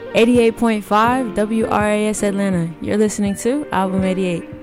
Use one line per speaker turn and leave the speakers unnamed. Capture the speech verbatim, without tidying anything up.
eighty-eight point five W R A S Atlanta. You're listening to Album eighty-eight.